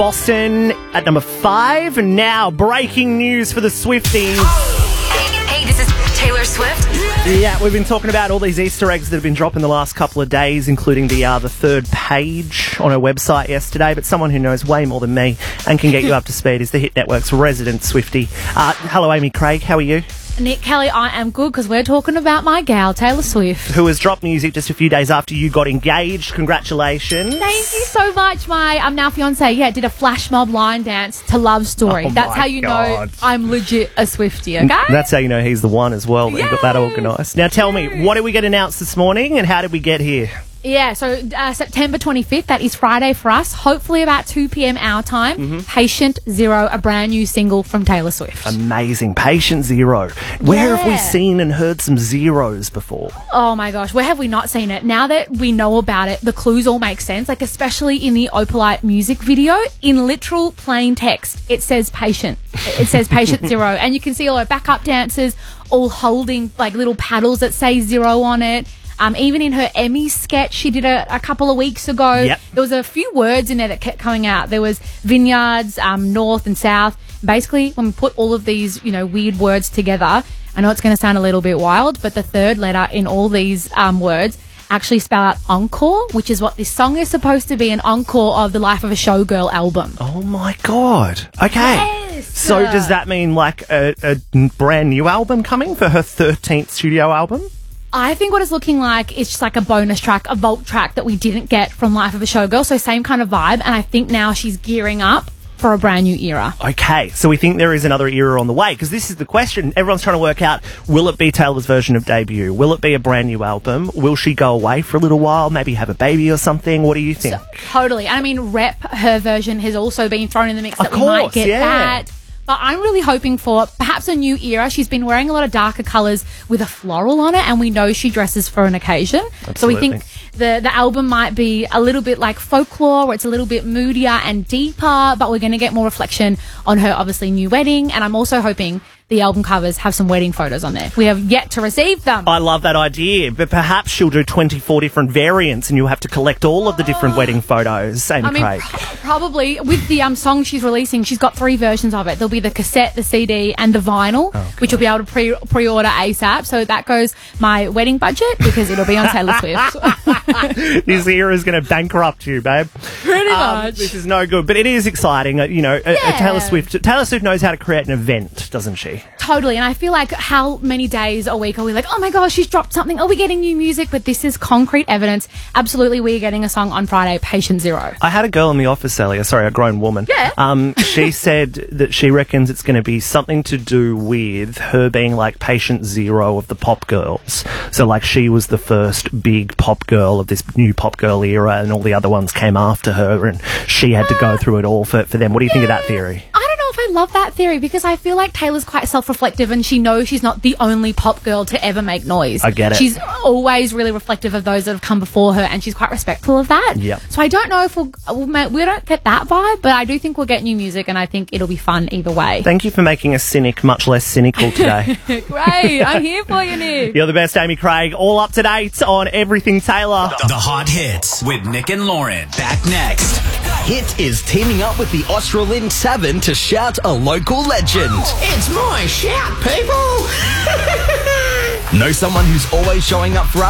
Boston at number 5. And now, breaking news for the Swifties. Hey, this is Taylor Swift. Yeah, we've been talking about all these Easter eggs that have been dropping the last couple of days, including the third page on her website yesterday. But someone who knows way more than me and can get you up to speed is the Hit Network's resident Swiftie. Hello, Amy Craig. How are you? Nick Kelly, I am good because we're talking about my gal, Taylor Swift. Who has dropped music just a few days after you got engaged. Congratulations. Thank you so much. My now fiance, did a flash mob line dance to Love Story. That's how you know I'm legit a Swiftie, okay? That's how you know he's the one as well. That you got that organised. Now tell me, what did we get announced this morning and how did we get here? Yeah, so September 25th, that is Friday for us, hopefully about 2 p.m. our time, Patient Zero, a brand new single from Taylor Swift. Amazing. Patient Zero. Where have we seen and heard some zeros before? Oh my gosh, where have we not seen it? Now that we know about it, the clues all make sense, like especially in the Opalite music video, in literal plain text, it says Patient. It says Patient Zero, and you can see all our backup dancers all holding like little paddles that say zero on it. Even in her Emmy sketch she did a couple of weeks ago, there was a few words in there that kept coming out. There was vineyards, north and south. Basically, when we put all of these, weird words together, I know it's going to sound a little bit wild, but the third letter in all these words actually spell out encore, which is what this song is supposed to be, an encore of the Life of a Showgirl album. Oh my God. Okay. Yes. So does that mean like a brand new album coming for her 13th studio album? I think what it's looking like is just like a bonus track, a vault track that we didn't get from Life of a Showgirl. So same kind of vibe. And I think now she's gearing up for a brand new era. Okay, so we think there is another era on the way, because this is the question. Everyone's trying to work out, will it be Taylor's version of Debut? Will it be a brand new album? Will she go away for a little while, maybe have a baby or something? What do you think? Totally. I mean, Rep, her version, has also been thrown in the mix that we might get that. But I'm really hoping for perhaps a new era. She's been wearing a lot of darker colours with a floral on it, and we know she dresses for an occasion. Absolutely. So we think the album might be a little bit like Folklore, where it's a little bit moodier and deeper, but we're going to get more reflection on her, obviously, new wedding. And I'm also hoping the album covers have some wedding photos on there. We have yet to receive them. I love that idea, but perhaps she'll do 24 different variants and you'll have to collect all of the different wedding photos. Amy Craig. Probably. With the song she's releasing, she's got 3 versions of it. There'll be the cassette, the CD, and the vinyl, which will be able to pre-order ASAP. So that goes my wedding budget, because it'll be on Taylor Swift. This era is going to bankrupt you, babe. Pretty much. This is no good, but it is exciting. Taylor Swift knows how to create an event, doesn't she? Totally, and I feel like how many days a week are we like, oh my gosh, she's dropped something, are we getting new music? But this is concrete evidence. Absolutely, we're getting a song on Friday, Patient Zero. I had a girl in the office earlier, a grown woman. Yeah. She said that she reckons it's going to be something to do with her being like Patient Zero of the pop girls. So like she was the first big pop girl of this new pop girl era, and all the other ones came after her, and she had to go through it all for them. What do you think of that theory? I love that theory, because I feel like Taylor's quite self-reflective, and she knows she's not the only pop girl to ever make noise. I get it. She's always really reflective of those that have come before her, and she's quite respectful of that. Yeah. So I don't know if we don't get that vibe, but I do think we'll get new music, and I think it'll be fun either way. Thank you for making a cynic much less cynical today. Great. I'm here for you, Nick. You're the best, Amy Craig. All up to date on everything Taylor. The Hot Hits with Nick and Lauren. Back next. Hit is teaming up with the Australind 7 to shout a local legend. It's my shout, people! Know someone who's always showing up for us?